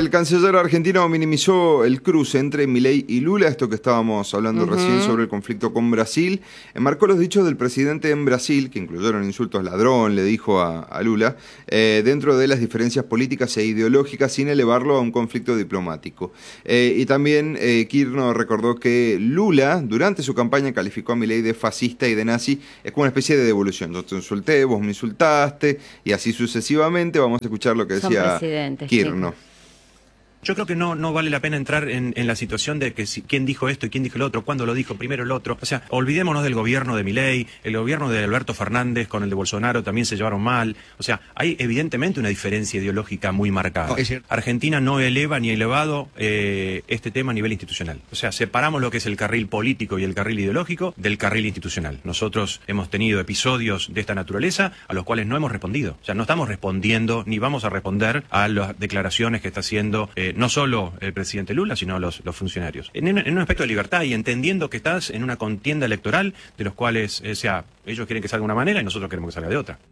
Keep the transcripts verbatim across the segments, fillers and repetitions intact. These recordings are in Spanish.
El canciller argentino minimizó el cruce entre Milei y Lula, esto que estábamos hablando uh-huh. recién sobre el conflicto con Brasil. Enmarcó los dichos del presidente en Brasil, que incluyeron insultos ladrón, le dijo a, a Lula, eh, dentro de las diferencias políticas e ideológicas, sin elevarlo a un conflicto diplomático. Eh, y también eh, Kirchner recordó que Lula, durante su campaña, calificó a Milei de fascista y de nazi. Es como una especie de devolución. Yo te insulté, vos me insultaste, y así sucesivamente. Vamos a escuchar lo que decía Kirchner. Sí. Yo creo que no, no vale la pena entrar en, en la situación de que si, quién dijo esto y quién dijo el otro, cuándo lo dijo primero el otro. O sea, olvidémonos del gobierno de Milei, el gobierno de Alberto Fernández con el de Bolsonaro también se llevaron mal. O sea, hay evidentemente una diferencia ideológica muy marcada. Argentina no eleva ni ha elevado eh, este tema a nivel institucional. O sea, separamos lo que es el carril político y el carril ideológico del carril institucional. Nosotros hemos tenido episodios de esta naturaleza a los cuales no hemos respondido. O sea, no estamos respondiendo ni vamos a responder a las declaraciones que está haciendo eh, no solo el presidente Lula, sino los, los funcionarios. En, en un aspecto de libertad y entendiendo que estás en una contienda electoral de los cuales, o sea, ellos quieren que salga de una manera y nosotros queremos que salga de otra.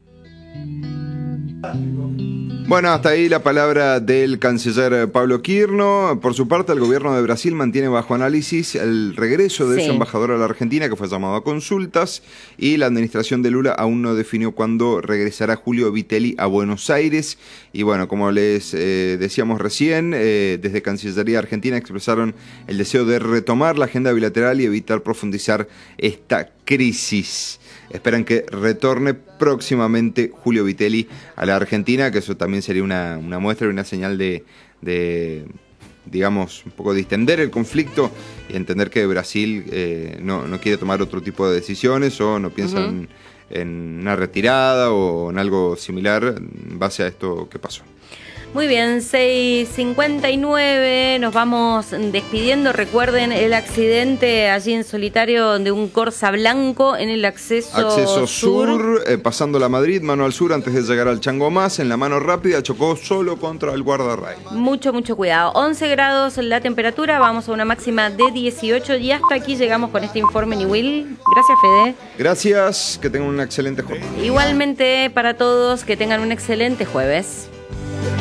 Bueno, hasta ahí la palabra del canciller Pablo Kirchner. Por su parte, el gobierno de Brasil mantiene bajo análisis el regreso de sí. su embajador a la Argentina, que fue llamado a consultas, y la administración de Lula aún no definió cuándo regresará Julio Vitelli a Buenos Aires. Y bueno, como les eh, decíamos recién, eh, desde Cancillería Argentina expresaron el deseo de retomar la agenda bilateral y evitar profundizar esta crisis. Esperan que retorne próximamente Julio Vitelli a la Argentina, que eso también sería una, una muestra y una señal de, de, digamos, un poco distender el conflicto y entender que Brasil eh, no, no quiere tomar otro tipo de decisiones o no piensa uh-huh. en, en una retirada o en algo similar en base a esto que pasó. Muy bien, seis cincuenta y nueve, nos vamos despidiendo. Recuerden el accidente allí en Solitario de un Corsa blanco en el acceso, acceso sur. sur eh, pasando la Madrid, mano al sur antes de llegar al Chango Más. En la mano rápida chocó solo contra el guardarray. Mucho, mucho cuidado. once grados la temperatura, vamos a una máxima de dieciocho y hasta aquí llegamos con este informe Niwil. Gracias, Fede. Gracias, que tengan un excelente jueves. Igualmente para todos, que tengan un excelente jueves.